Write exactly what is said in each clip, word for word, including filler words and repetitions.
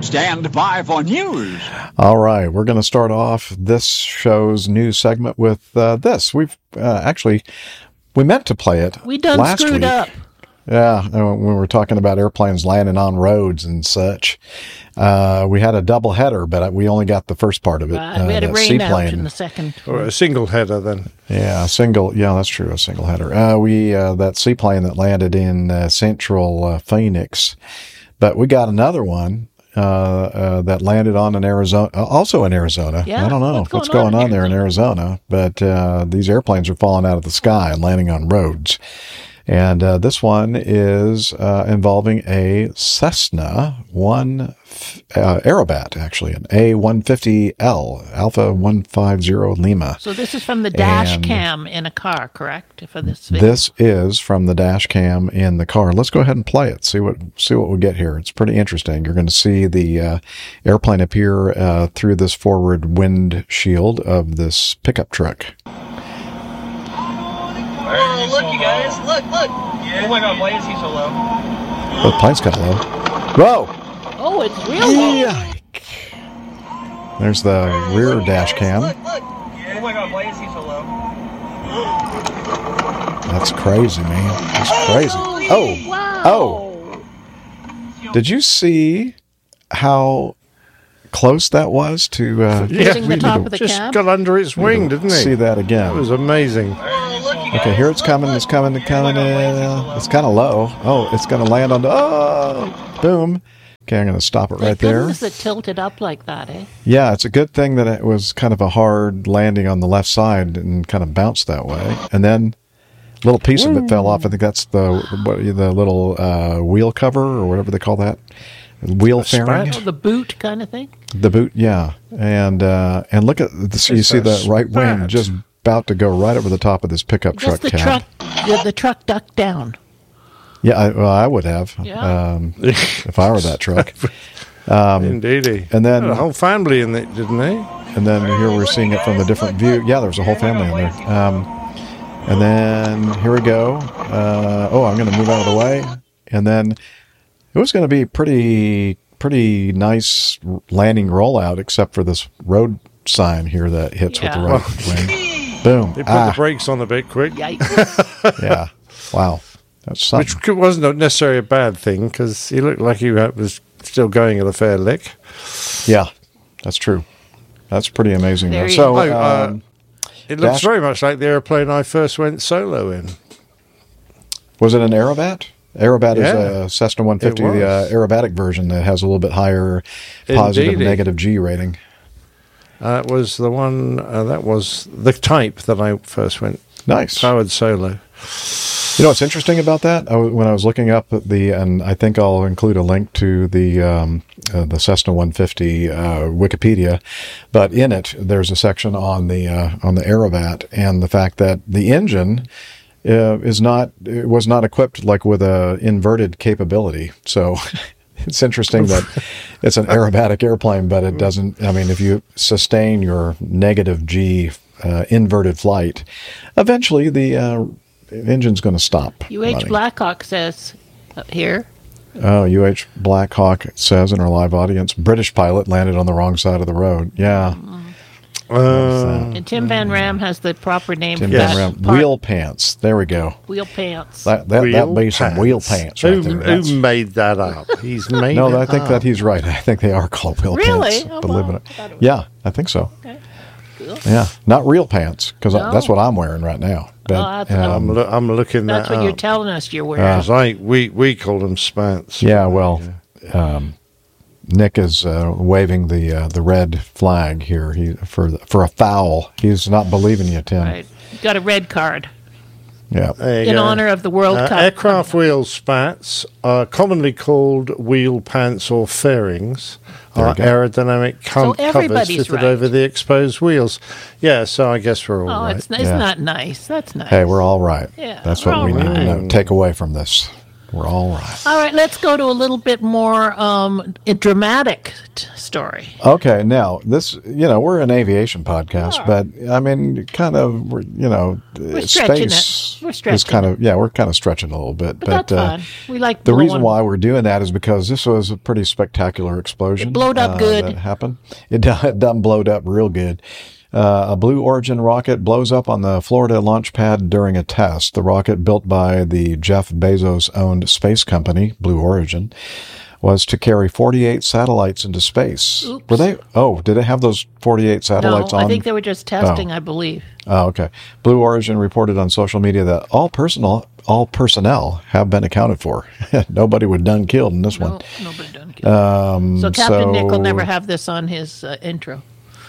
Stand by for news. All right, we're going to start off this show's news segment with uh, this. We've uh, actually, we meant to play it We done last screwed week. up. Yeah, when we were talking about airplanes landing on roads and such. Uh, we had a double header, but we only got the first part of it. Right, we had uh, a that rain out seaplane. in the second. Or a single header then. Yeah, a single. Yeah, that's true. A single header. Uh, we uh, that seaplane that landed in uh, central uh, Phoenix, but we got another one uh, uh, that landed on in Arizona, uh, also in Arizona. Yeah, I don't know what's what's going going on on, in there in Arizona, but uh, these airplanes are falling out of the sky and landing on roads. And uh, this one is uh, involving a Cessna one uh, Aerobat, actually, an A one fifty L, Alpha one fifty Lima. So this is from the dash And cam in a car, correct? For this video? This is from the dash cam in the car. Let's go ahead and play it. See what see what we get here. It's pretty interesting. You're going to see the uh, airplane appear uh, through this forward windshield of this pickup truck. Oh, look, you guys. Look, look. Yeah. Oh my god, why is he so low? Oh, the plane's kind of low. Whoa! Oh, it's real low. Yike. There's the rear dash cam. Look, look. Yeah. Oh my god, why is he so low? That's crazy, man. That's crazy. Oh, Wow. oh. Did you see how close that was to uh, Hitting the we top need of the Just cab? got under its wing, didn't he? see that again? That was amazing. Oh, look, you guys. Okay, here it's Look, coming, look. it's coming, it's coming in. It's kind of low. Oh, it's going to land on the, oh, boom. Okay, I'm going to stop it right Thank there. goodness it tilted up like that, eh? Yeah, it's a good thing that it was kind of a hard landing on the left side and kind of bounced that way. And then a little piece of it fell off. I think that's the what, the little uh, wheel cover or whatever they call that. Wheel fairing. Oh, the boot kind of thing? The boot, yeah. And uh, and look at this. You It's see a the right wing spat. just about to go right over the top of this pickup truck Just the cab. truck, the, the truck ducked down. Yeah, I, well, I would have Yeah. um, if I were that truck. Indeedy. and then- Had a whole family in it, didn't they? And then here we're seeing it from a different view. Yeah, there's a whole family in there. Um, and then here we go. Uh, oh, I'm going to move out of the way. And then it was going to be pretty, pretty nice landing rollout, except for this road sign here that hits Yeah. with the right wing. Boom. They put Ah, the brakes on a bit quick, Yikes. yeah. Wow. That's something. which wasn't necessarily a bad thing because he looked like he was still going at a fair lick. Yeah, that's true. That's pretty amazing. There Though. you So, go. Oh, uh, um, It looks Dash- very much like the airplane I first went solo in. was it an Aerobat? Aerobat Yeah, is a Cessna one fifty, it the uh, was. aerobatic version that has a little bit higher positive and Indeedy. negative G rating. Uh, that was the one. Uh, that was the type that I first went Nice. powered solo. You know what's interesting about that? I w when I was looking up at the, and I think I'll include a link to the um, uh, the Cessna one fifty uh, Wikipedia, but in it there's a section on the uh, on the Aerobat and the fact that the engine uh, is not it was not equipped like with a inverted capability. So it's interesting that it's an aerobatic airplane, but it doesn't. I mean, if you sustain your negative G uh, inverted flight, eventually the uh, engine's going to stop. U H running. Blackhawk says up here. Oh, U H Blackhawk says in our live audience, British pilot landed on the wrong side of the road. Yeah. Uh, And Tim Van Ram has the proper name Tim for Van that Ram. part. Wheel pants. There we go. Wheel pants. That that wheel that be some wheel pants right Who, there. who That's- made that up? He's made no, it I think up. that he's right. I think they are called wheel Really? pants. Oh, believe wow. it. I thought it was- Yeah, I think so. Okay. Cool. Yeah, not real pants because No. that's what I'm wearing right now. But Oh, that's- um, I'm, lo- I'm looking That's that what you're up. telling us you're wearing. 'Cause I we we call them spats. yeah, well, um, Nick is uh, waving the uh, the red flag here. He for for a foul. He's not believing you, Tim. Right. Got a red card Yeah. There you in go. honor of the World Uh, Cup. aircraft wheel spats are commonly called wheel pants or fairings. There we Are go. aerodynamic com- So covers everybody's fitted right. over the exposed wheels. Yeah, so I guess we're all Oh, right. it's, it's Yeah. not nice. That's nice. hey, we're all right. Yeah, That's we're what all we need to right. know. Take away from this. We're all right. All right, let's go to a little bit more um, a dramatic t- story. Okay, now this, you know, we're an aviation podcast, but I mean, kind of, we're, you know, We're stretching space it. We're is stretching kind of, yeah, we're kind of stretching a little bit. But, that's fine. We like the blowing. reason why we're doing that is because this was a pretty spectacular explosion. It blowed up uh, good. That happened. It done, it done blowed up real good. Uh, a Blue Origin rocket blows up on the Florida launch pad during a test. The rocket, built by the Jeff Bezos-owned space company, Blue Origin, was to carry forty-eight satellites into space. Oops. Were they? Oh, did it have those forty-eight satellites No, on? I think they were just testing, I believe. Oh, okay. Blue Origin reported on social media that all personnel, all personnel have been accounted for. Nobody was done killed in this No, one. nobody done killed. Um, so Captain so, Nick will never have this on his uh, intro.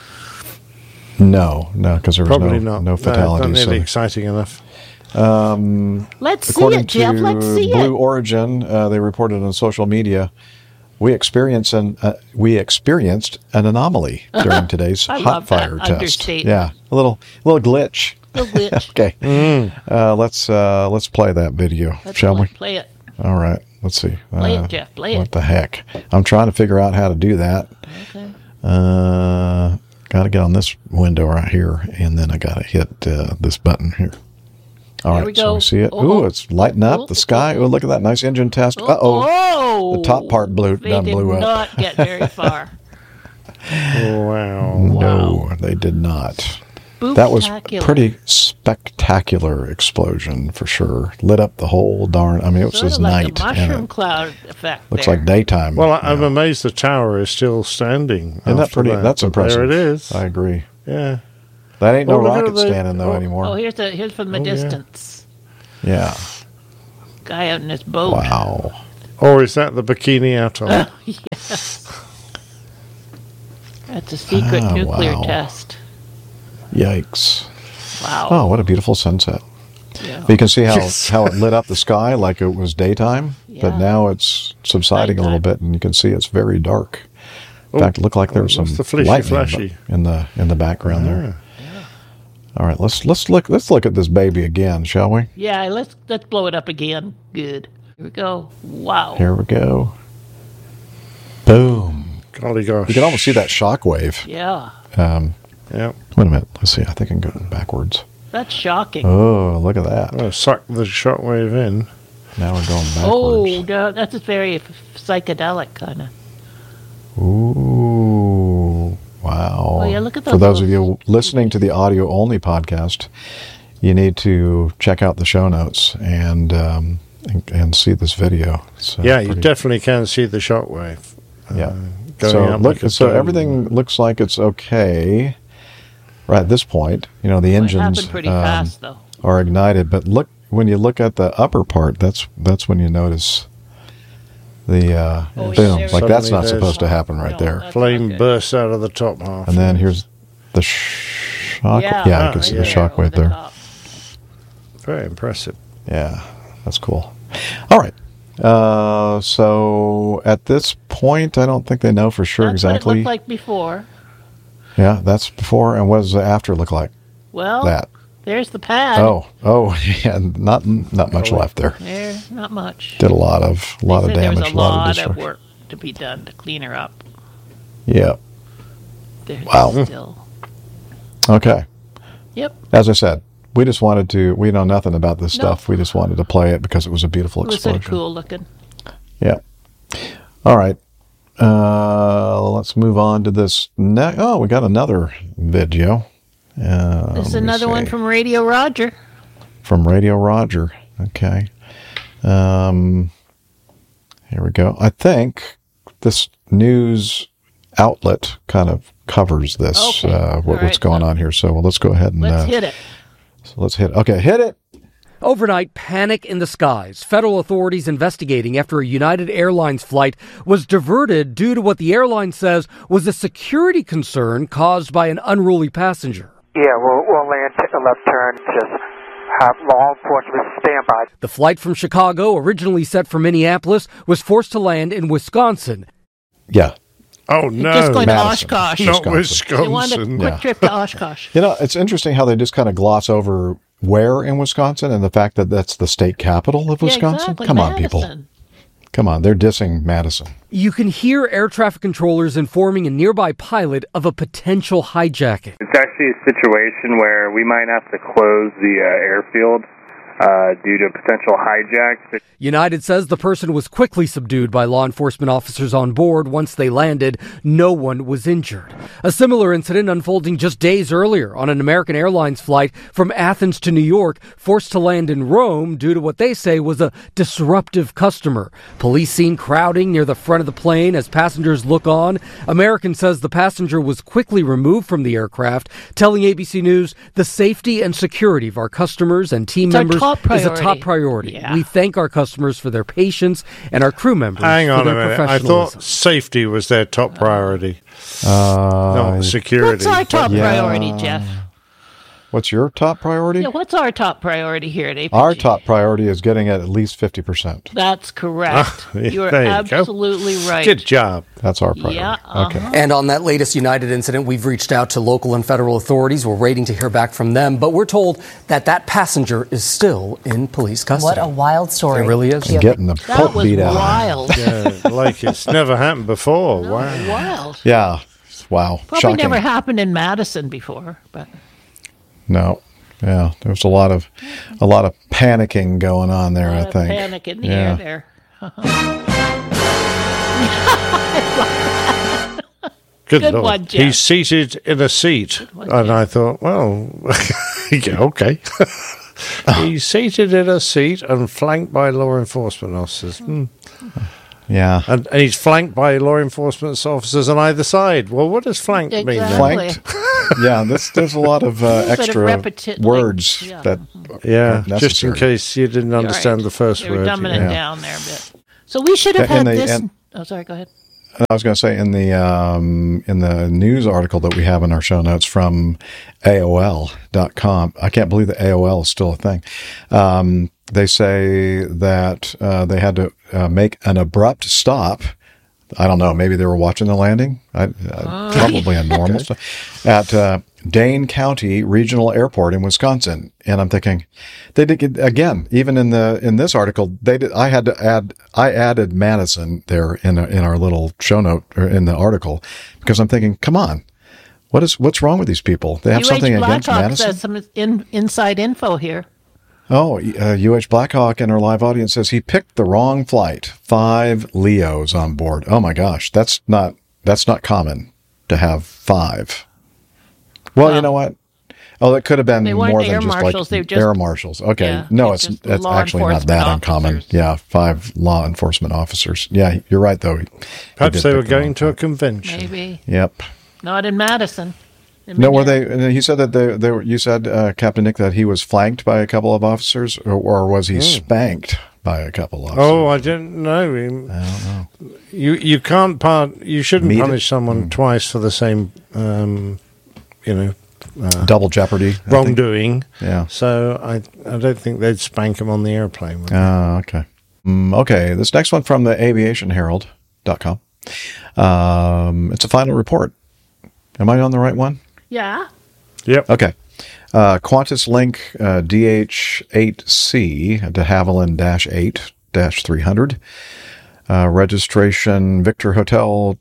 No, no, because there was Probably no, not. no It's fatalities. not nearly so- exciting enough. Let's see According it, Jeff. to Let's see Blue it. Origin, uh, they reported on social media, we experienced an uh, we experienced an anomaly during today's I hot love that fire test. understatement. Yeah, a little little glitch. Little glitch. Okay, uh, let's uh, let's play that video, Let's shall play, we? play it. All right, let's see. Play Uh, it, Jeff. Play What it. the heck? I'm trying to figure out how to do that. Okay. Uh, got to get on this window right here, and then I got to hit uh, this button here. All There right, we so go. we see it. Oh. Ooh, it's lighting up Oh, the sky. Oh, look at that nice engine test. Uh oh. Oh, The top part blew- they done did blew up. not get very far. Wow. No, they did not. That was Spooktacular. pretty spectacular explosion for sure. Lit up the whole darn. I mean, it was Sort just of like night. a and mushroom it cloud effect. looks there. like daytime. Well, I, I'm Yeah. amazed the tower is still standing. Isn't that after pretty? that, That's but impressive. There it is. I agree. Yeah. That ain't no Oh, look at rocket the- standing though oh, anymore. Oh, here's the here's from the Oh, yeah. distance. Yeah. Guy out in his boat. Wow. Or is that the Bikini Atoll? That's a secret Ah, nuclear wow. test. Yikes. Wow. Oh, what a beautiful sunset. Yeah. You can see how, Yes. how it lit up the sky like it was daytime, but Yeah. now it's subsiding a little Nighttime. bit, and you can see it's very dark. In Oh, fact, it looked like there oh, was some that's the flashy, lightning flashy. in the in the background there. All right, let's let's look let's look at this baby again, shall we? Yeah, let's let's blow it up again. Good. Here we go. Wow. Here we go. Boom! Golly gosh. You can almost see that shock wave. Yeah. Um, Yeah. wait a minute. Let's see. I think I can go backwards. That's shocking. Oh, look at that! Oh, suck the shockwave in. Now we're going Oh, backwards. no, that's just very f- psychedelic kind of. Ooh, wow. Oh, yeah, look at For those those of little- you listening to the audio only podcast, you need to check out the show notes and um, and, and see this video. It's, uh, Yeah, you pretty- definitely can see the shockwave. Yeah. Going So up look, like a so dome. everything looks like it's okay. Right at this point, you know, the It engines happened pretty um, fast, though. are ignited, but look when you look at the upper part, that's that's when you notice the uh, Oh, yeah, boom. there Like it that's is. not supposed to happen right No, there. that's Flame not good. bursts out of the top half. And then here's the shock. Yeah, Yeah, you right can see there, the shock over wave the there. top. Very impressive. Yeah, that's cool. All right. Uh, so at this point, I don't think they know for sure That's what it exactly. looked like before. Yeah, that's before. And what does the after look like? Well, That. there's the pad. Oh, oh, yeah, not not much left there. There, not much. Did a lot of a lot They of said damage, There was a a lot, lot of of destruction. work to be done to clean her up. Yeah. There's Wow. still. Okay. Yep. As I said, we just wanted to. We know nothing about this No. stuff. We just wanted to play it because it was a beautiful It was sort explosion. of cool looking. Yeah. All right. Uh, let's move on to this. Ne- oh, we got another video. Uh, This is let me another one see. from Radio Roger. from Radio Roger. Okay. Um, here we go. I think this news outlet kind of covers this, Okay. uh, what, All what's right. going on here. So well, let's go ahead and Let's uh, hit it. so let's hit. Okay, hit it. Overnight, panic in the skies. Federal authorities investigating after a United Airlines flight was diverted due to what the airline says was a security concern caused by an unruly passenger. Yeah, we'll, we'll land to the left turn. Just have law enforcement stand by. The flight from Chicago, originally set for Minneapolis, was forced to land in Wisconsin. Yeah. Oh, no. Just going Madison. to Oshkosh. Not Wisconsin. They wanted a Wisconsin. quick Yeah. trip to Oshkosh. You know, it's interesting how they just kind of gloss over where in Wisconsin and the fact that that's the state capital of Wisconsin? Yeah, exactly. Come on, Madison. people. Come on, they're dissing Madison. You can hear air traffic controllers informing a nearby pilot of a potential hijacking. It's actually a situation where we might have to close the uh, airfield uh, due to potential hijacks. United says the person was quickly subdued by law enforcement officers on board. Once they landed, no one was injured. A similar incident unfolding just days earlier on an American Airlines flight from Athens to New York, forced to land in Rome due to what they say was a disruptive customer. Police seen crowding near the front of the plane as passengers look on. American says the passenger was quickly removed from the aircraft, telling A B C News the safety and security of our customers and team It's our members top is a priority. top priority. Yeah. We thank our customers for their patience and our crew members Hang for on a their minute. I professionalism. thought safety was their top priority, Uh, not security. What's our top Yeah. priority, Jeff? What's your top priority? Yeah, what's our top priority here at A P G? Our top priority is getting at at least fifty percent. That's correct. yeah, You're there you go. absolutely right. Good job. That's our priority. Yeah, uh-huh. Okay. And on that latest United incident, we've reached out to local and federal authorities. We're waiting to hear back from them, but we're told that that passenger is still in police custody. What a wild story. It really is. And getting the That poke was beat out. wild. Yeah, like it's never happened before. No, Wow. wild. Yeah. Wow. Probably Shocking. never happened in Madison before, but No. Yeah. There was a lot of a lot of panicking going on there, a I lot of think. panic in the Yeah. air there. Good, Good Lord. one, Jeff. He's seated in a seat. one, and Jeff. I thought, well, yeah, okay. He's seated in a seat and flanked by law enforcement officers. Hmm. Yeah. And, and he's flanked by law enforcement officers on either side. Well, what does flanked mean then? Exactly. Flanked. Yeah, this, there's a lot of uh, little bit of extra repeti- like, words yeah. that Yeah, aren't just in necessary. case you didn't You're understand right. the first They were word. dumbing yeah. it down there a bit. So we should have Yeah, had and they- this. and- Oh, sorry. Go ahead. I was going to say in the um, in the news article that we have in our show notes from A O L dot com. I can't believe that A O L is still a thing. Um, they say that uh, they had to uh, make an abrupt stop. I don't know. Maybe they were watching the landing. I, uh, probably a normal stuff at uh, Dane County Regional Airport in Wisconsin. And I'm thinking, they did again. Even in the in this article, they did. I had to add. I added Madison there in a, in our little show note or in the article because I'm thinking, come on, what is what's wrong with these people? They have U H something against Blackhawk Madison. says some in, inside info here. Oh, uh, U H Blackhawk in our live audience says he picked the wrong flight. Five Leos on board. Oh my gosh, that's not that's not common to have five. Well, Well, you know what? Oh, it could have been they weren't more air than just marshals, they like were just- air marshals. Okay, yeah, no, it's it's just it's law actually not enforcement that uncommon. officers. Yeah, five law enforcement officers. Yeah, you're right though. He- he Perhaps did they pick were the wrong going to a flight. convention. Maybe Yep. not in Madison. In No, were Minneapolis. they? He said that they, they were. You said, uh, Captain Nick, that he was flanked by a couple of officers, or, or was he spanked by a couple of officers? Oh, I didn't know. I don't know. You you can't part. You shouldn't Meet it? punish someone twice for the same, um, you know, uh, Double jeopardy. I think. wrongdoing. Yeah. So I I don't think they'd spank him on the airplane. would they? Ah, okay. Mm, okay. This next one from the aviation herald dot com. Um, it's a final report. Am I on the right one? Yeah. Yep. Okay. Uh, Qantas Link uh, D H eight C de Havilland eight three hundred. Uh, registration Victor Hotel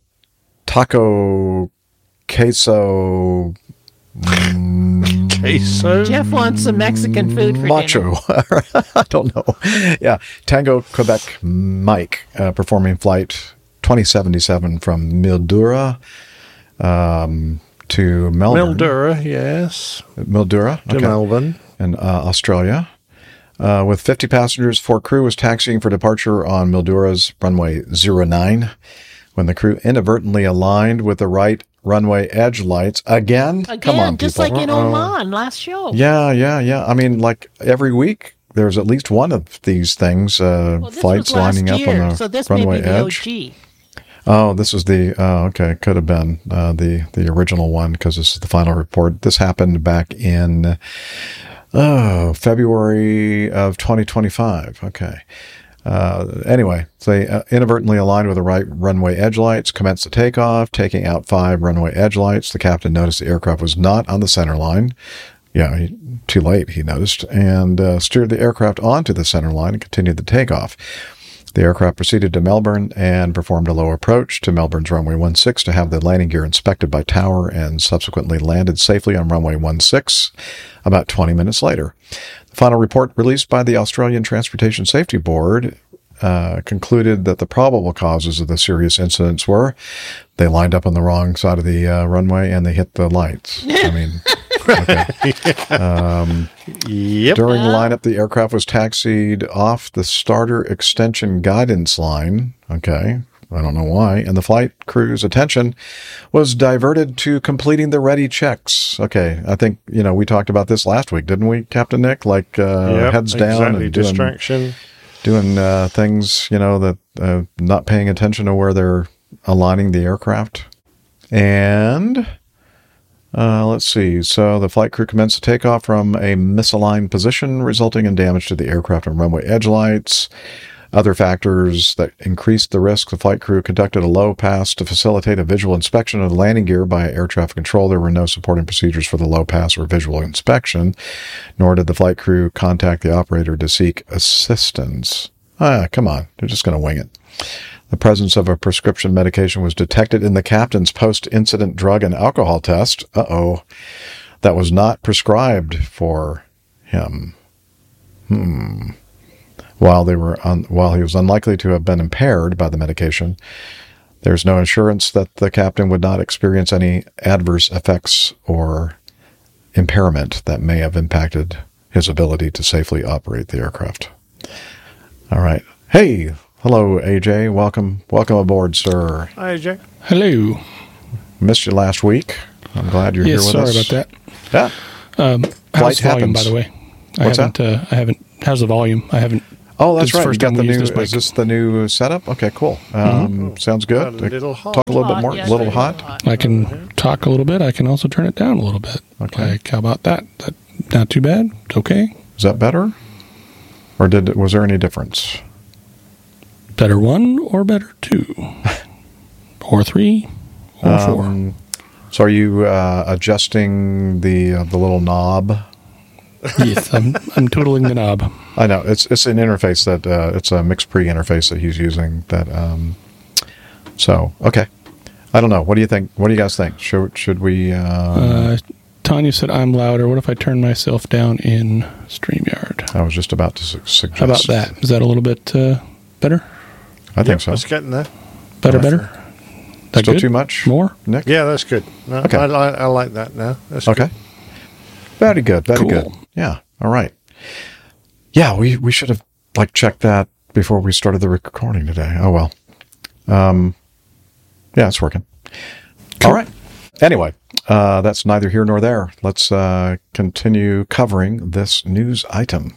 Taco Queso Queso. Jeff wants some Mexican food for Macho. dinner. I don't know. Yeah. Tango Quebec Mike uh, performing flight twenty seventy-seven from Mildura um, to Melbourne. Mildura, yes. Mildura. To okay. Melbourne. In uh, Australia. Uh, with fifty passengers, four crew was taxiing for departure on Mildura's runway zero nine when the crew inadvertently aligned with the right runway edge lights. Again? Again, Come on, just people. like in Oman last show. Yeah, yeah, yeah. I mean, like every week, there's at least one of these things, uh, Well, this flights was last lining up year, on the so this may runway be the edge. O G. Oh, this was the, oh, okay, could have been uh, the, the original one because this is the final report. This happened back in oh, February of twenty twenty-five. Okay. Uh, anyway, they uh, inadvertently aligned with the right runway edge lights, commenced the takeoff, taking out five runway edge lights. The captain noticed the aircraft was not on the center line. yeah, he, too late, he noticed, and uh, steered the aircraft onto the center line and continued the takeoff. The aircraft proceeded to Melbourne and performed a low approach to Melbourne's runway one six to have the landing gear inspected by Tower and subsequently landed safely on runway one six about twenty minutes later. The final report released by the Australian Transportation Safety Board uh, concluded that the probable causes of the serious incidents were they lined up on the wrong side of the uh, runway and they hit the lights. I mean... Okay. Um, yep. During the lineup, the aircraft was taxied off the starter extension guidance line. Okay. I don't know why. And the flight crew's attention was diverted to completing the ready checks. Okay. I think, you know, we talked about this last week, didn't we, Captain Nick? Like, uh, yep, heads down exactly. and doing, distraction. doing uh, things, you know, that uh, not paying attention to where they're aligning the aircraft. And... Uh, let's see. So the flight crew commenced the takeoff from a misaligned position, resulting in damage to the aircraft and runway edge lights. Other factors that increased the risk: the flight crew conducted a low pass to facilitate a visual inspection of the landing gear by air traffic control. There were no supporting procedures for the low pass or visual inspection, nor did the flight crew contact the operator to seek assistance. Ah, come on. They're just going to wing it. The presence of a prescription medication was detected in the captain's post-incident drug and alcohol test. Uh-oh. That was not prescribed for him. Hmm. While they were un- while he was unlikely to have been impaired by the medication, there's no assurance that the captain would not experience any adverse effects or impairment that may have impacted his ability to safely operate the aircraft. All right. Hey, hello, A J. Welcome, welcome aboard, sir. Hi, A J. Hello. Missed you last week. I'm glad you're yes, here with sorry us. Sorry about that. Yeah. Um, how's the volume, by the way? I What's haven't, that? Uh, I haven't. How's the volume? I haven't. Oh, that's this right. First You got time the we new. used this Is this the new setup? Okay, cool. Um, Mm-hmm. Sounds good. A little hot. Talk a little bit more. Yeah, A little it's hot. hot. I can talk a little bit. I can also turn it down a little bit. Okay. Like, how about that? That not too bad. It's okay. Is that better? Or did was there any difference? Better one or better two, or three, or four. Um, so are you uh, adjusting the uh, the little knob? Yes, I'm I'm tootling the knob. I know it's it's an interface that uh, it's a MixPre interface that he's using. That um, so okay. I don't know. What do you think? What do you guys think? Should should we? Uh, Uh, Tanya said I'm louder. What if I turn myself down in StreamYard? I was just about to su- suggest. How about that? Is that a little bit uh, better? I think Yep, so. It's getting there. Better, better. That Still good? too much? More? Nick? Yeah, that's good. No, Okay. I, I, I like that now. That's Okay. good. Very good. Very Cool. good. Yeah. All right. Yeah, we, we should have like checked that before we started the recording today. Oh well. Um. Yeah, it's working. Cool. All right. Anyway, uh, that's neither here nor there. Let's uh, continue covering this news item.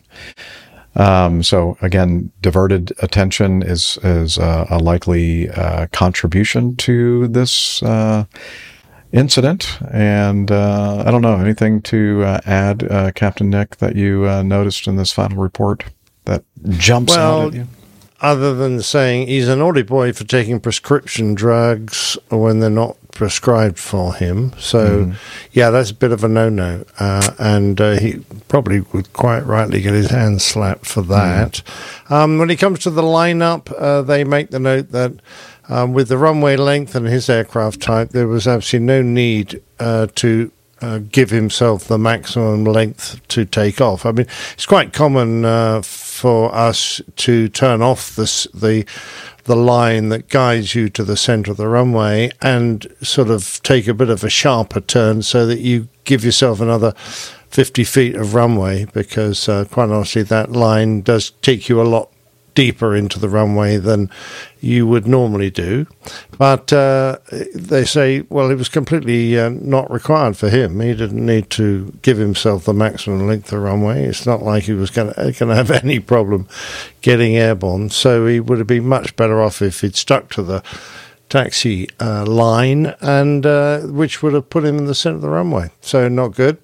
Um, so again, diverted attention is is uh, a likely uh, contribution to this uh, incident. And uh, I don't know, anything to uh, add, uh, Captain Nick, that you uh, noticed in this final report that jumps Well, out at you? Other than saying he's a naughty boy for taking prescription drugs when they're not prescribed for him. So, Mm-hmm. yeah, that's a bit of a no-no. Uh, and uh, he probably would quite rightly get his hands slapped for that. Mm-hmm. Um, when it comes to the lineup, uh, they make the note that um, with the runway length and his aircraft type, there was absolutely no need uh, to Uh, give himself the maximum length to take off. I mean, it's quite common uh, for us to turn off this, the the line that guides you to the center of the runway and sort of take a bit of a sharper turn so that you give yourself another fifty feet of runway, because uh, quite honestly, that line does take you a lot deeper into the runway than you would normally do. But uh, they say, well, it was completely uh, not required for him. He didn't need to give himself the maximum length of runway. It's not like he was going to have any problem getting airborne. So he would have been much better off if he'd stuck to the taxi uh, line, and uh, which would have put him in the center of the runway. So not good.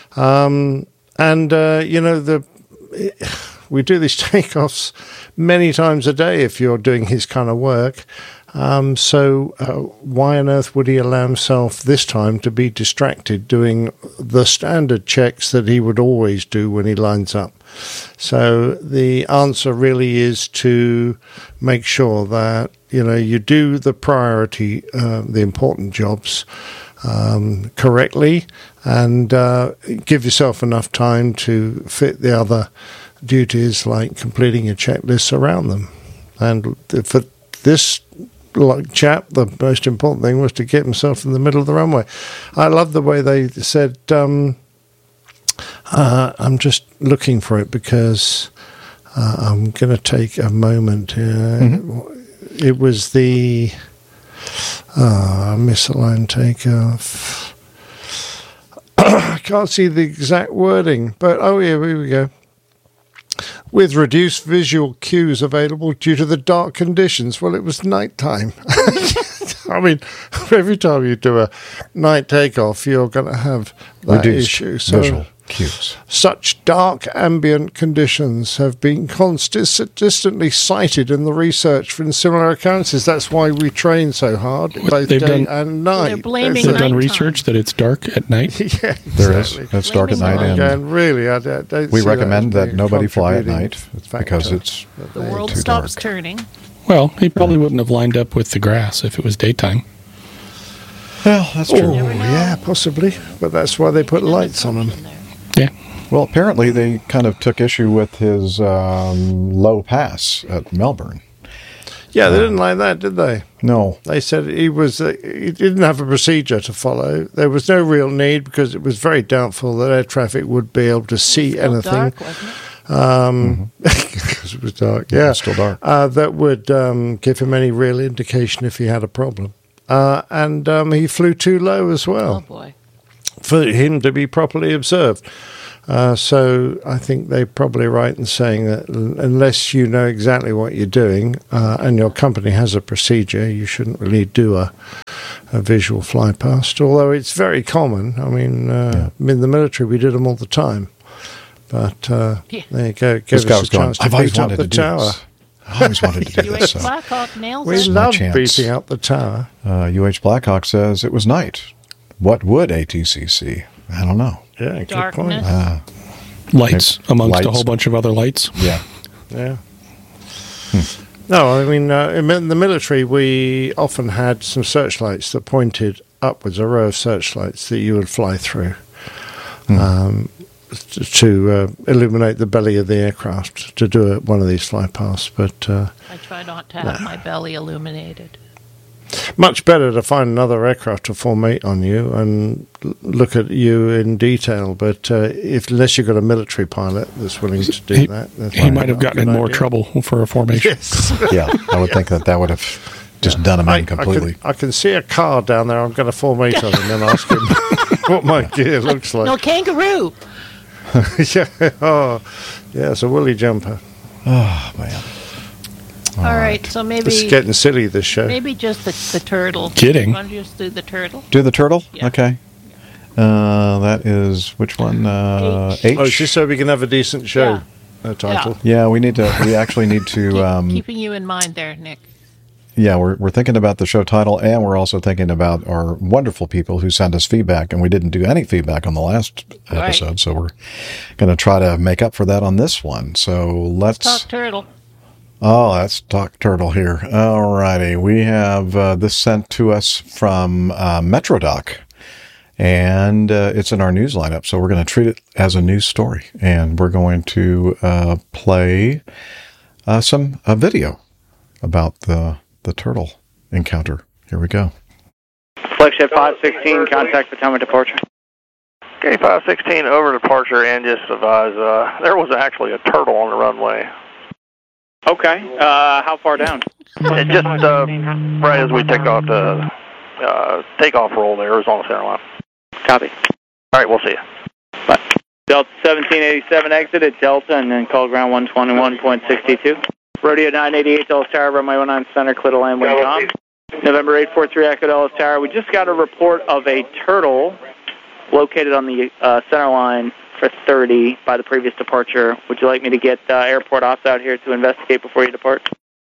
Um, and, uh, you know, the... It, we do these takeoffs many times a day if you're doing his kind of work. Um, so uh, why on earth would he allow himself this time to be distracted doing the standard checks that he would always do when he lines up? So the answer really is to make sure that, you know, you do the priority, uh, the important jobs um, correctly, and uh, give yourself enough time to fit the other duties like completing your checklists around them. And for this chap, the most important thing was to get himself in the middle of the runway. I love the way they said, um, uh, I'm just looking for it because uh, I'm going to take a moment here. Mm-hmm. It was the uh, misaligned takeoff. I can't see the exact wording, but oh yeah, here we go. With reduced visual cues available due to the dark conditions. Well, it was nighttime. I mean, every time you do a night takeoff, you're going to have that reduced issue. So, visual cues. Such dark ambient conditions have been consistently cited in the research for similar occurrences. That's why we train so hard, both They've day done, and night. They're blaming They've done nighttime. research that it's dark at night. Yeah, exactly. There is. It's dark at night, and, and really, I don't, don't we see recommend that, that as being nobody a fly at contributing night factor. because it's The world too stops dark. turning. Well, he probably wouldn't have lined up with the grass if it was daytime. Well, that's true. Oh, yeah, possibly. But that's why they put lights on them. Yeah. Well, apparently they kind of took issue with his um, low pass at Melbourne. Yeah, they didn't like that, did they? No. They said he was uh, he didn't have a procedure to follow. There was no real need because it was very doubtful that air traffic would be able to see Still anything. dark, wasn't it? Um, because it was dark. Yeah, It's still dark. Uh, that would um, give him any real indication if he had a problem. Uh, and um, he flew too low as well. Oh boy. For him to be properly observed. Uh, so I think they're probably right in saying that l- unless you know exactly what you're doing uh, and your company has a procedure, you shouldn't really do a, a visual fly past, although it's very common. I mean, uh, in the military, we did them all the time. But uh, Yeah. there you go. Give This guy us was a going, chance to I've always beat up wanted the to do tower. this. I always wanted to do U this. H So. Blackhawk nails We it. my love chance. beating up the tower. Uh, U H Blackhawk says it was night. What would A T C see? I don't know. Yeah, good point. Darkness. Uh, Lights amongst Lights. a whole bunch of other lights. yeah. Yeah. No, I mean, uh, in the military, we often had some searchlights that pointed upwards, a row of searchlights that you would fly through um, t- to uh, illuminate the belly of the aircraft to do a, one of these flypasts. But uh, I try not to have my belly illuminated. much better to find another aircraft to formate on you and l- look at you in detail. But uh, if unless you've got a military pilot that's willing to do He, that, that's he probably might have not a gotten in good more idea. trouble for a formation. Yes. Yeah. I would think that that would have just done him I, in completely. I, can, I can see a car down there. I'm going to formate on him and ask him what my gear looks like. No, kangaroo. yeah, oh, yeah, it's a woolly jumper. Oh, man. All right, so maybe This is getting silly, this show. maybe just the, the turtle. Kidding. Want to just do the turtle? Do the turtle? Yeah. Okay. Uh, that is, which one? Uh, H? Oh, it's just so we can have a decent show Yeah. uh, title. Yeah, we need to, we actually need Keep- to, um, keeping you in mind there, Nick. yeah, we're, we're thinking about the show title, and we're also thinking about our wonderful people who send us feedback, and we didn't do any feedback on the last Right. episode, so we're going to try to make up for that on this one. So let's, Talk turtle. oh, let's talk turtle here. All righty. We have uh, this sent to us from uh, Metrodoc, and uh, it's in our news lineup, so we're going to treat it as a news story, and we're going to uh, play uh, some a video about the the turtle encounter. Here we go. Flagship five sixteen, contact Potomac departure. Okay, five sixteen over departure, and just advise, uh, there was actually a turtle on the runway. Okay, uh, how far down? It just, uh, right as we take off the, uh, takeoff roll there, it was on the center line. Copy. All right, we'll see you. Bye. Delta seventeen eighty-seven exited Delta and then call ground one twenty-one point six two. Rodeo nine eighty-eight Dulles Tower, runway one nine center, clear to land wind com. November eight four three Echo Dulles Tower. We just got a report of a turtle located on the uh, center line for thirty by the previous departure. Would you like me to get uh, airport ops out here to investigate before you depart?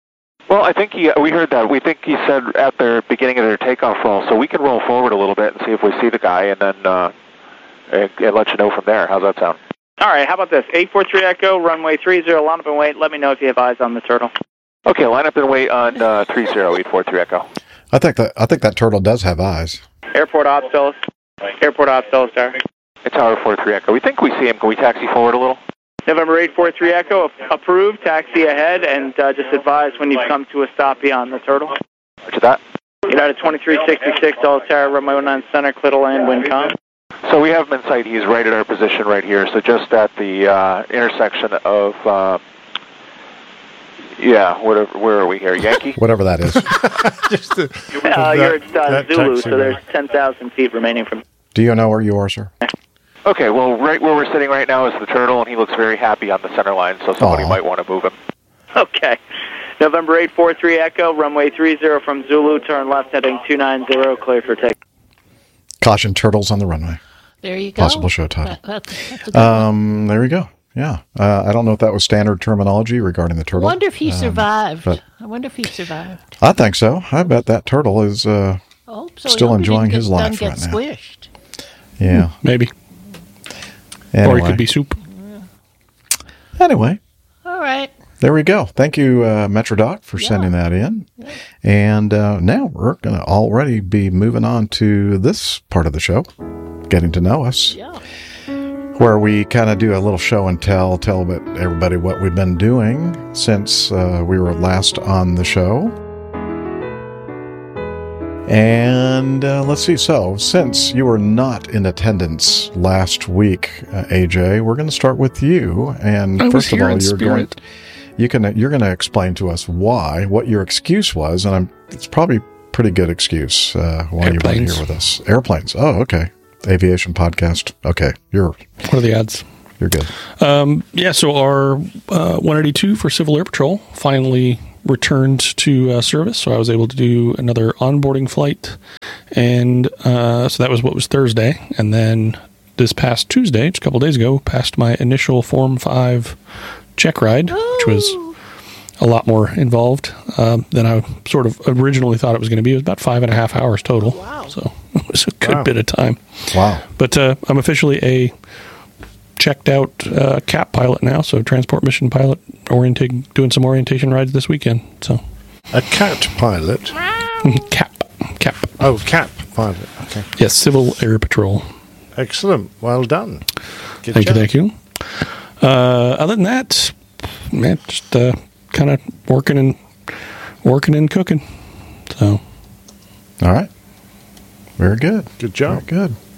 Well, I think he, we heard that. We think he said at the beginning of their takeoff roll, so we can roll forward a little bit and see if we see the guy, and then uh, and, and let you know from there. How's that sound? All right, how about this? eight four three Echo, runway three zero, line up and wait. Let me know if you have eyes on the turtle. Okay, line up and wait on uh, three zero, eight four three Echo. I think that I think that turtle does have eyes. Airport ops, Dulles. Airport ops, Dulles Tower. It's Tower four three Echo. We think we see him. Can we taxi forward a little? November eight four three Echo, approved, taxi ahead, and uh, just advise when you've come to a stop beyond the turtle. Roger that. United twenty-three sixty-six, Dulles Tower, runway nine center, Clittle Land, wind calm. So we have him in sight. He's right at our position right here. So just at the uh, intersection of, uh, yeah, whatever, where are we here? Yankee? Whatever that is. Just the, uh, that, you're at uh, Zulu, so there's ten thousand feet remaining from... Do you know where you are, sir? Okay, well, right where we're sitting right now is the turtle, and he looks very happy on the center line, so somebody Aww. might want to move him. Okay. November eight four three Echo, runway three zero from Zulu, turn left heading two nine zero, clear for take. Caution, turtles on the runway. There you go. Possible show title. That, that's, that's a good um, there you go. Yeah. Uh, I don't know if that was standard terminology regarding the turtle. I wonder if he um, survived. but I wonder if he survived. I think so. I bet that turtle is uh, Oh, so still he hope he enjoying didn't get his done life get right now. squished. Yeah. Maybe. Anyway. Or it could be soup. Anyway. All right. There we go. Thank you, uh, Metrodoc, for yeah. sending that in. Yeah. And uh, now we're going to already be moving on to this part of the show, getting to know us, yeah. where we kind of do a little show and tell, tell everybody what we've been doing since uh, we were last on the show. And uh, let's see. So, since you were not in attendance last week, uh, A J, we're going to start with you. And I first of all, you're spirit. going you can you're going to explain to us why, what your excuse was, and I'm, it's probably a pretty good excuse uh, why you weren't here with us. Airplanes. Oh, okay. Aviation podcast. Okay, you're. What are the odds? You're good. Um, yeah. So our uh, one eighty-two for Civil Air Patrol finally returned to uh, service, so I was able to do another onboarding flight, and uh, so that was what was Thursday, and then this past Tuesday, just a couple days ago, passed my initial Form five check ride, oh. which was a lot more involved um, than I sort of originally thought it was going to be. It was about five and a half hours total, wow. so it was a good wow. bit of time. Wow! But uh, I'm officially a checked out uh, C A P pilot now, so transport mission pilot, orienting, doing some orientation rides this weekend. So a cat pilot, cap, cap. Oh, cap pilot. Okay. Yes, Civil Air Patrol. Excellent. Well done. Good thank job. you. Thank you. Uh, other than that, man, just uh, kind of working and working and cooking. So, all right. Very good. Good job. Very good.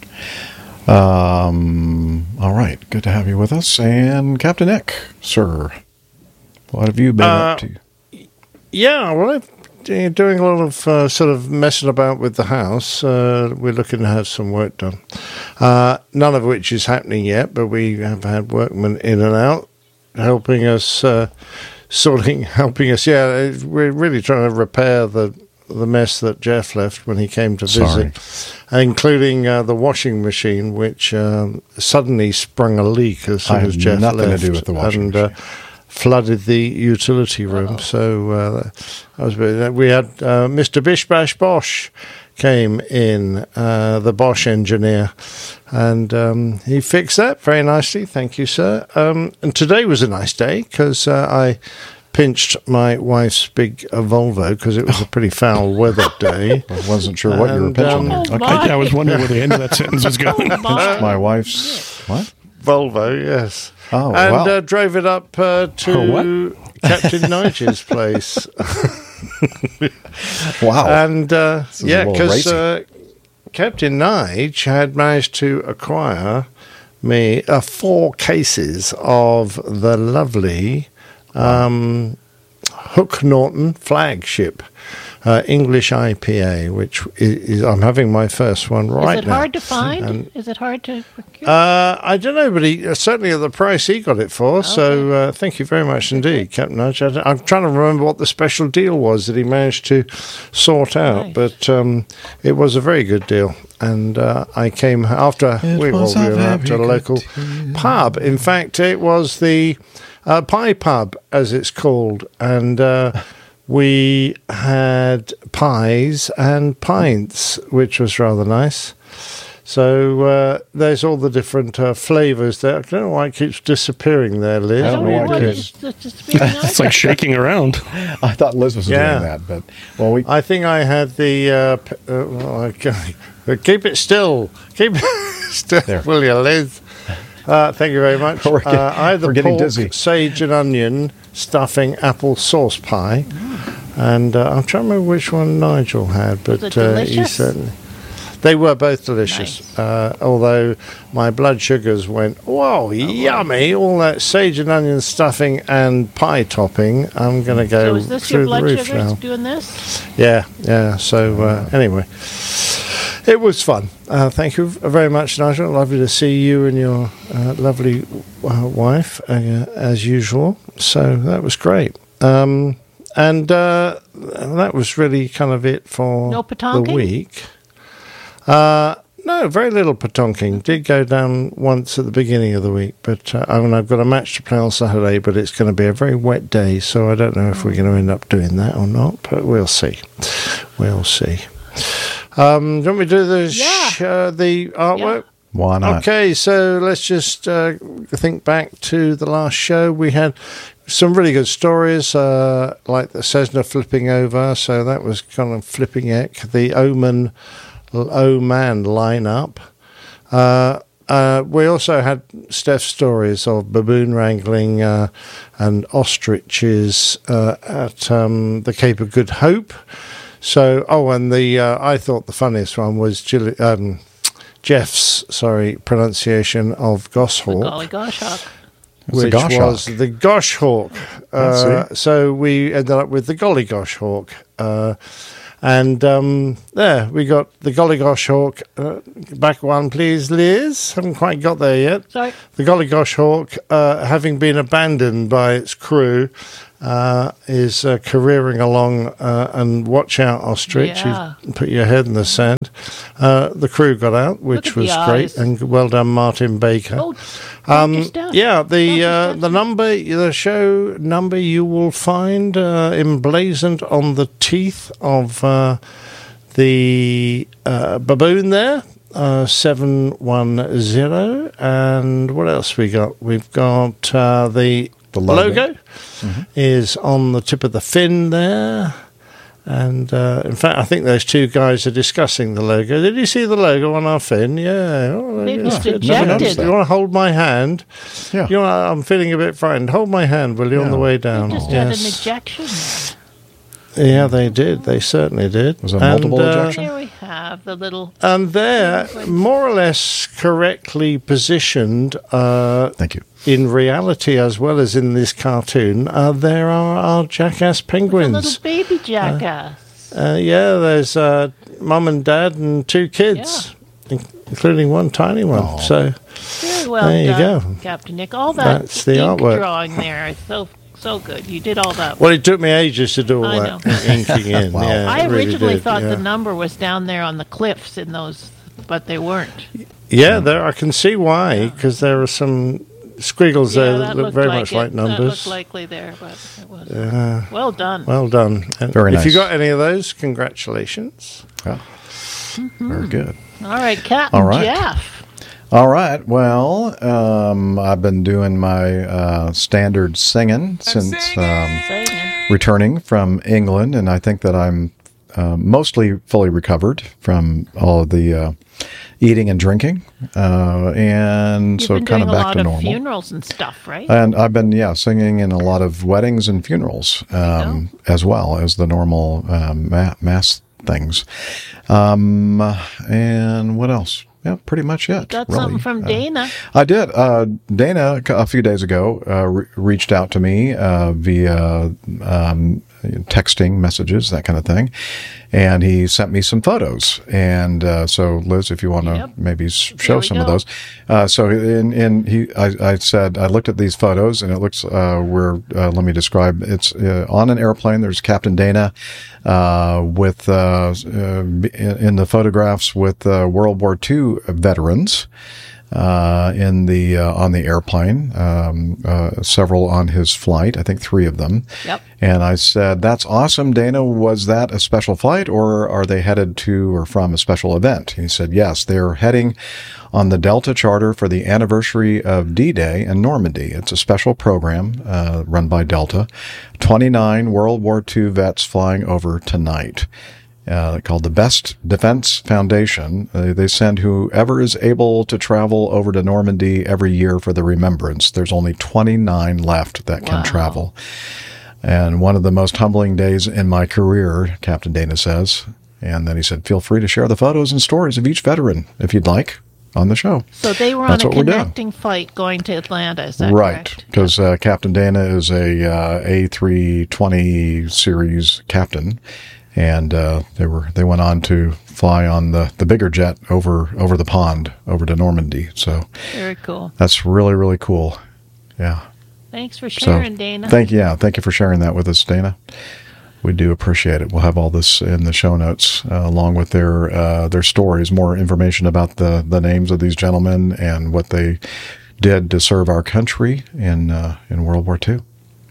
Um, all right. Good to have you with us. And Captain Nick, sir, what have you been uh, up to? Yeah, well, I've been doing a lot of uh, sort of messing about with the house. Uh, we're looking to have some work done. Uh, none of which is happening yet, but we have had workmen in and out helping us, uh, sorting, helping us. Yeah, we're really trying to repair the the mess that Jeff left when he came to visit, Sorry. including uh, the washing machine, which um, suddenly sprung a leak as soon I as Jeff nothing left, to do with the washing and machine. Uh, flooded the utility room. Uh-oh. So uh, I was, we had uh, Mister Bish Bash Bosch came in, uh, the Bosch engineer, and um, he fixed that very nicely. Thank you, sir. Um, and today was a nice day because uh, I pinched my wife's big uh, Volvo because it was a pretty foul weather day. I wasn't sure what and, you were pinching. Um, there. Oh I, I was wondering where the end of that sentence was going. Oh my. my wife's what? Volvo, yes. Oh, and wow. uh, drove it up uh, to Captain Nigel's place. Wow. And uh, yeah, because uh, Captain Nige had managed to acquire me uh, four cases of the lovely um, Hook Norton flagship uh, English I P A, which is, is I'm having my first one right now. Is it now. hard to find? And, is it hard to procure? Uh, I don't know, but he, uh, certainly at the price he got it for. Okay. So uh, thank you very much indeed, Captain Nudge. I, I'm trying to remember what the special deal was that he managed to sort out, nice. but um, it was a very good deal. And uh, I came after it we, well, we were out to a local deal. pub. In fact, it was the uh, Pie Pub, as it's called, and. Uh, we had pies and pints, which was rather nice. So uh, there's all the different uh, flavours there. I don't know why it keeps disappearing there, Liz. I don't know why it keeps. It's like shaking around. I thought Liz was Yeah. doing that, but well, we. I think I had the. Uh, p- uh, well, okay. Keep it still. Keep it still, There. will you, Liz? Uh, thank you very much. We're get- uh, I had the we're getting pork, dizzy. sage and onion stuffing apple sauce pie, and uh, I'm trying to remember which one Nigel had, but it uh, he delicious? certainly. They were both delicious, uh, although my blood sugars went, whoa, yummy, all that sage and onion stuffing and pie topping. I'm going to go So is this through your blood the roof sugars now. doing this? Yeah, yeah. So uh, anyway, it was fun. Uh, thank you very much, Nigel. Lovely to see you and your uh, lovely uh, wife, uh, as usual. So that was great. Um, and uh, that was really kind of it for No the patonking? week. Uh, no, very little patonking. Did go down once at the beginning of the week, but uh, I mean, I've got a match to play on Saturday, but it's going to be a very wet day, so I don't know if we're going to end up doing that or not, but we'll see. We'll see. Um, do you want me to do the, sh- uh, the artwork? Why not? Okay, so let's just uh, think back to the last show. We had some really good stories, uh, like the Cessna flipping over, so that was kind of flipping eck. The Oman, Oman lineup. Uh, uh, we also had Steph's stories of baboon wrangling uh, and ostriches uh, at um, the Cape of Good Hope. So, oh, and the uh, I thought the funniest one was Jill, um, Jeff's, sorry, pronunciation of Goshawk. Golly gosh, Hawk. It's the Which Goshawk. was the Goshawk. Uh, so we ended up with the Golly Goshawk. Uh, and um, there, we got the Golly Goshawk. Uh, back one, please, Liz. Haven't quite got there yet. Sorry. The Golly Goshawk, uh, having been abandoned by its crew, uh, is uh, careering along, uh, and watch out, ostrich. Yeah. You put your head in the sand. Uh, the crew got out, which at the was eyes. great, and well done, Martin Baker. Oh, Um, just down. yeah, the Don't uh, just the number, the show number you will find uh, emblazoned on the teeth of uh, the uh, baboon there, uh, seven one zero. And what else we got? We've got uh, the, The logo. logo is on the tip of the fin there. And uh, in fact, I think those two guys are discussing the logo. Did you see the logo on our fin? Yeah. Oh, They've yeah. just Never ejected. noticed that. You want to hold my hand? Yeah. You want? I'm feeling a bit frightened. Hold my hand, will you, on Yeah. the way They down? just had an Yes. ejection there. Yeah, they did. They certainly did. Was it And, multiple uh, ejection? Here we have the little. And there, more or less correctly positioned, uh, Thank you. in reality as well as in this cartoon, uh, there are our jackass The penguins. little baby jackass. Uh, yeah, there's uh, mum and dad and two kids, in- including one tiny one. Aw. So Very well there you done, go. Captain Nick. All that That's the ink artwork. drawing there is so so good. You did all that. Well, it took me ages to do all I that know. inking in. Wow. Yeah, I it really originally did, thought yeah. the number was down there on the cliffs in those, but they weren't. Yeah, there. I can see why, because there are some squiggles Yeah, there that that look looked very like much it. like That numbers. looked likely there, but it was Uh, well done. well done. And Very if you nice. got any of those, congratulations. Yeah. Very good. All right, Captain All right. Jeff. All right. Well, um, I've been doing my uh, standard singing since um, Singing. returning from England, and I think that I'm uh, mostly fully recovered from all of the uh, eating and drinking, uh, and You've so been kind doing of a back lot to of normal. funerals and stuff, right? And I've been, yeah, singing in a lot of weddings and funerals, um, as well as the normal um, ma- mass things. Um, and what else? Yeah, pretty much it. Got really. something from Uh, Dana. I did. Uh, Dana, a few days ago, uh, re- reached out to me uh, via um, texting messages, that kind of thing. And he sent me some photos. And uh, so, Liz, if you want to Yep. maybe s- show we some go. of those. Uh, so, in, in he, I, I said, I looked at these photos, and it looks, uh, where, uh, let me describe, it's uh, on an airplane. There's Captain Dana uh, with, uh, uh, in, in the photographs with uh, World War Two veterans. Uh, in the uh, on the airplane, um, uh, several on his flight, I think three of them. Yep. And I said, that's awesome, Dana. Was that a special flight, or are they headed to or from a special event? He said, yes, they're heading on the Delta charter for the anniversary of D-Day in Normandy. It's a special program uh, run by Delta. twenty-nine World War Two vets flying over tonight. Uh, called the Best Defense Foundation. Uh, they send whoever is able to travel over to Normandy every year for the remembrance. There's only twenty-nine left that can Wow. travel. And one of the most humbling days in my career, Captain Dana says. And then he said, feel free to share the photos and stories of each veteran, if you'd like, on the show. So they were That's on a what we're doing. connecting flight going to Atlanta, is that Right, correct? because uh, Captain Dana is a uh, A three twenty series captain, and uh, they were they went on to fly on the, the bigger jet over over the pond over to Normandy. So Very cool. that's really really cool. Yeah. Thanks for So sharing, Dana. thank yeah, thank you for sharing that with us, Dana. We do appreciate it. We'll have all this in the show notes, uh, along with their uh, their stories, more information about the, the names of these gentlemen and what they did to serve our country in uh, in World War Two.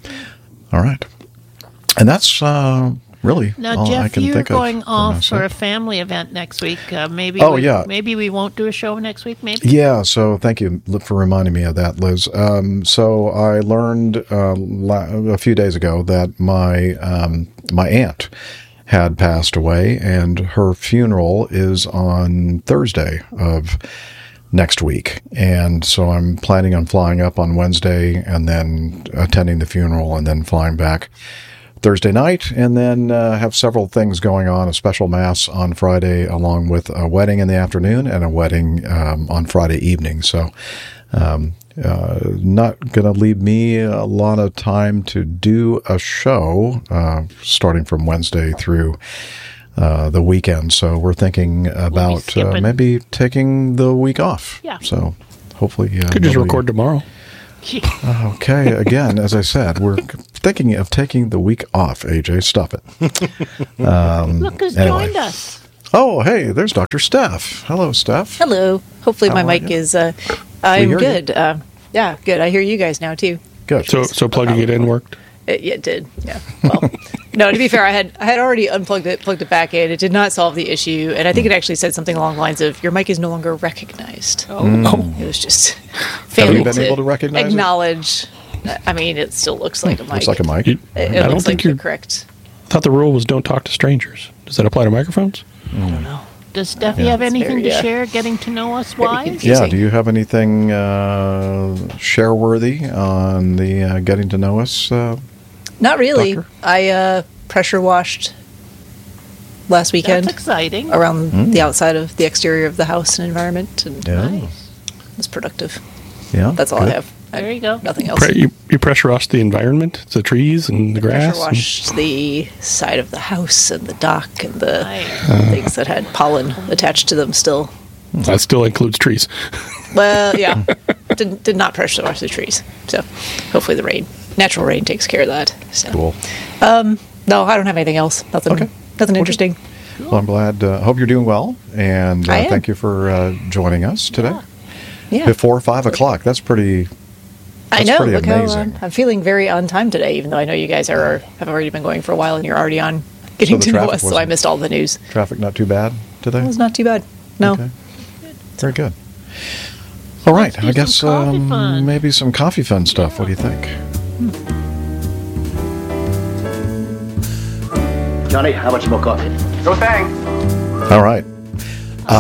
All right, and that's uh, really Now, all I Jeff, can you're think going of for off myself. for a family event next week. Uh, maybe. Oh, we, yeah. Maybe we won't do a show next week. Maybe. Yeah, so thank you for reminding me of that, Liz. Um, so I learned uh, la- a few days ago that my um, my aunt had passed away, and her funeral is on Thursday of next week. And so I'm planning on flying up on Wednesday and then attending the funeral and then flying back Thursday night, and then uh, have several things going on, a special mass on Friday, along with a wedding in the afternoon and a wedding um, on Friday evening. So um, uh, not going to leave me a lot of time to do a show uh, starting from Wednesday through uh, the weekend. So we're thinking about uh, skipping. maybe taking the week off. Yeah. So hopefully... Uh, Could just nobody- record tomorrow. Okay, again, as I said, we're thinking of taking the week off, A J. Stop it. Um, Look who's anyway. joined us. Oh, hey, there's Doctor Steph. Hello, Steph. Hello. Hopefully How my are mic you? is. Uh, I'm hear you. good. Uh, yeah, good. I hear you guys now too. Good. So, so plugging it in worked. It, yeah, it did. Yeah. Well, no. To be fair, I had I had already unplugged it, plugged it back in. It did not solve the issue, and I think it actually said something along the lines of "Your mic is no longer recognized." Oh. It was just Have failing you been able to recognize it? acknowledge. I mean, it still looks like a mic. Looks like a mic. You- It, I it don't looks think like the you're. correct. I thought the rule was don't talk to strangers. Does that apply to microphones? I don't know. Does Steffi Yeah. have anything very, to uh, share? Getting to know us very wise? confusing. Yeah, do you have anything uh, share-worthy on the uh, getting to know us? Uh, Not really. Doctor? I uh, pressure washed last weekend That's exciting. around Mm. the outside of the exterior of the house and environment, and yeah, Nice. it was productive. yeah. That's all good. I have. I There you go. Nothing else. Pre- you, you pressure washed the environment, the trees and the grass. Pressure washed the side of the house and the dock and the Nice. things that had pollen attached to them still. and that still includes trees. Well, yeah. did, did not pressure wash the trees. So hopefully the rain, natural rain takes care of that. So. Cool. Um, no, I don't have anything else. Nothing, Okay. nothing interesting. Well, I'm glad. Uh, hope you're doing well, and uh, I am. thank you for uh, joining us today. Yeah. Before five o'clock. That's pretty. I That's know. pretty Look how amazing. uh, I'm feeling very on time today, even though I know you guys are have already been going for a while and you're already on getting the to know traffic us. So I wasn't- missed all the news. Traffic not too bad today. It was not too bad. No. Okay. Very good. All right. do I some guess coffee um, fun. maybe some coffee fun stuff. What do you think? Johnny, how much more coffee? No thanks. All right.